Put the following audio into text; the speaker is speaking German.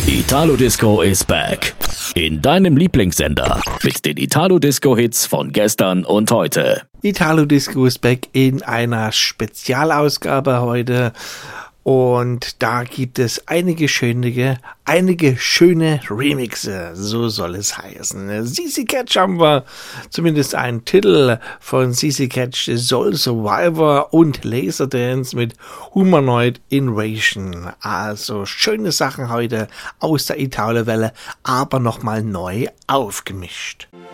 Italo Disco is back. In deinem Lieblingssender. Mit den Italo Disco Hits von gestern und heute. Italo Disco is back in einer Spezialausgabe heute. Und da gibt es einige schöne Remixe, so soll es heißen. CC Catch haben wir, zumindest einen Titel von CC Catch, Soul Survivor und Laserdance mit Humanoid Invasion. Also schöne Sachen heute aus der Italo-Welle, aber nochmal neu aufgemischt.